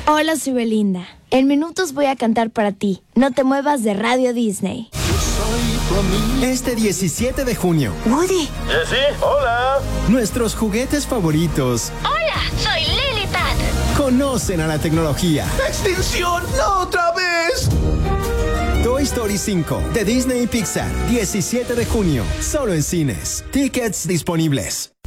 Hola, soy Belinda. En minutos voy a cantar para ti. No te muevas de Radio Disney. Este 17 de junio. Woody. Sí, hola. Nuestros juguetes favoritos. Hola, soy Lily Pad. Conocen a la tecnología. ¡Extinción! ¡No otra vez! Toy Story 5 de Disney y Pixar. 17 de junio. Solo en cines. Tickets disponibles.